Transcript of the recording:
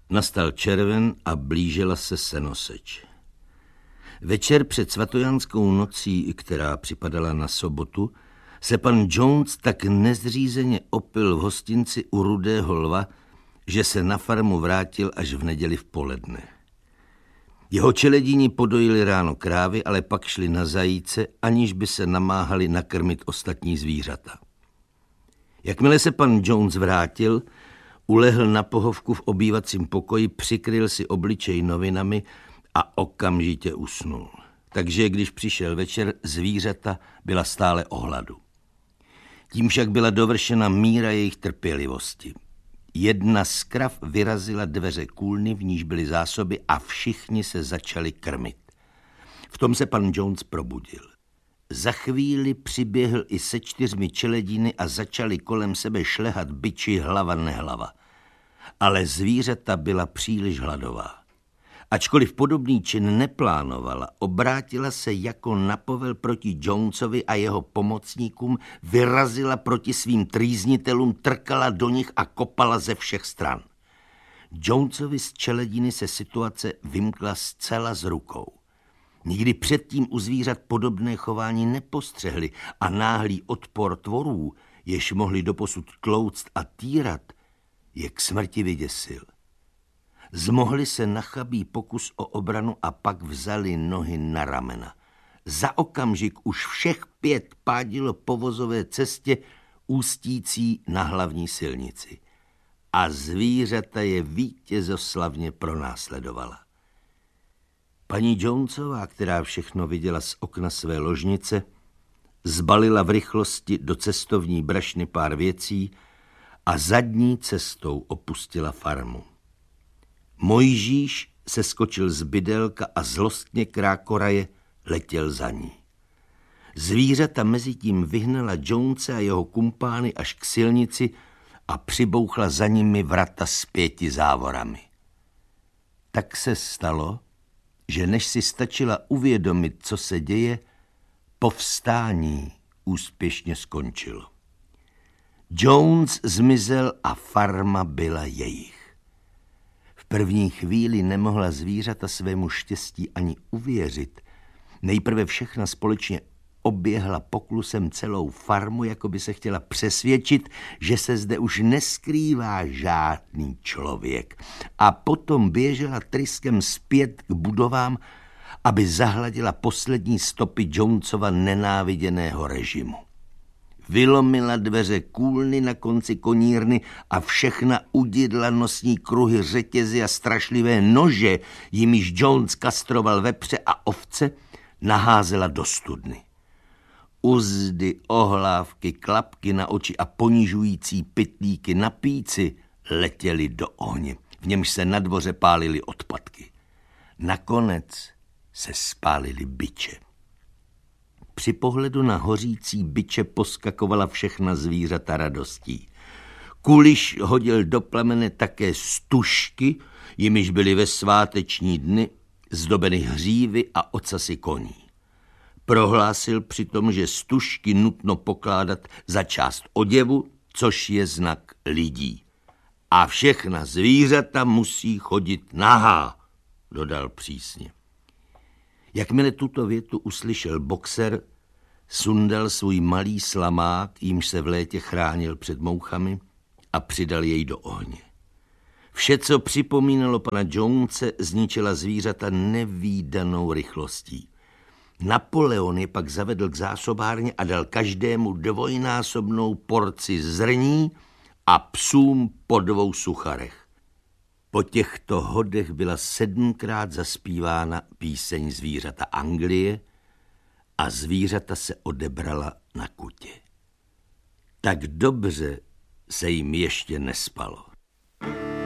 Nastal červen a blížila se senoseč. Večer před svatojanskou nocí, která připadala na sobotu, se pan Jones tak nezřízeně opil v hostinci u Rudého lva, že se na farmu vrátil až v neděli v poledne. Jeho čeledíni podojili ráno krávy, ale pak šli na zajíce, aniž by se namáhali nakrmit ostatní zvířata. Jakmile se pan Jones vrátil, ulehl na pohovku v obývacím pokoji, přikryl si obličej novinami a okamžitě usnul. Takže když přišel večer, zvířata byla stále o hladu. Tím však byla dovršena míra jejich trpělivosti. Jedna z krav vyrazila dveře kůlny, v níž byly zásoby, a všichni se začali krmit. V tom se pan Jones probudil. Za chvíli přiběhl i se 4 čeledíny a začali kolem sebe šlehat biči hlava nehlava. Ale zvířata byla příliš hladová. Ačkoliv podobný čin neplánovala, obrátila se jako na povel proti Jonesovi a jeho pomocníkům, vyrazila proti svým trýznitelům, trkala do nich a kopala ze všech stran. Jonesovi z čelediny se situace vymkla zcela z rukou. Nikdy předtím u zvířat podobné chování nepostřehli a náhlý odpor tvorů, jež mohli doposud tlouct a týrat, je k smrti vyděsil. Zmohli se na chabý pokus o obranu a pak vzali nohy na ramena. Za okamžik už všech 5 pádilo po vozové cestě ústící na hlavní silnici. A zvířata je vítězoslavně pronásledovala. Paní Jonesová, která všechno viděla z okna své ložnice, zbalila v rychlosti do cestovní brašny pár věcí a zadní cestou opustila farmu. Mojžíš se skočil z bydelka a zlostně krákoraje letěl za ní. Zvířata mezitím vyhnala Jonese a jeho kumpány až k silnici a přibouchla za nimi vrata s 5 závorami. Tak se stalo, že než si stačila uvědomit, co se děje, povstání úspěšně skončilo. Jones zmizel a farma byla jejich. V první chvíli nemohla zvířata svému štěstí ani uvěřit. Nejprve všechna společně oběhla poklusem celou farmu, jako by se chtěla přesvědčit, že se zde už neskrývá žádný člověk. A potom běžela tryskem zpět k budovám, aby zahladila poslední stopy Jonesova nenáviděného režimu. Vylomila dveře kůlny na konci konírny a všechna udidla nosní kruhy, řetězy a strašlivé nože, jimiž Jones kastroval vepře a ovce, naházela do studny. Uzdy, ohlávky, klapky na oči a ponižující pytlíky na píci letěly do ohně, v němž se na dvoře pálily odpadky. Nakonec se spálily biče. Při pohledu na hořící biče poskakovala všechna zvířata radostí. Kuliš hodil do plamene také stužky, jimiž byly ve sváteční dny zdobeny hřívy a ocasy koní. Prohlásil přitom, že stužky nutno pokládat za část oděvu, což je znak lidí. A všechna zvířata musí chodit nahá, dodal přísně. Jakmile tuto větu uslyšel boxer, sundal svůj malý slamák, jímž se v létě chránil před mouchami, a přidal jej do ohně. Vše, co připomínalo pana Jonese, zničila zvířata nevídanou rychlostí. Napoleon je pak zavedl k zásobárně a dal každému 2násobnou porci zrní a psům po 2 sucharech. Po těchto hodech byla 7krát zaspívána píseň Zvířata Anglie a zvířata se odebrala na kutě. Tak dobře se jim ještě nespalo.